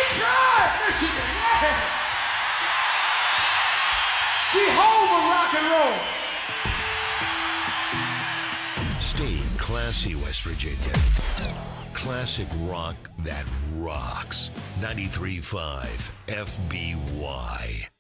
Detroit, Michigan, yeah. The home of rock and roll. Stay classy, West Virginia. Classic rock that rocks. 93.5 FBY.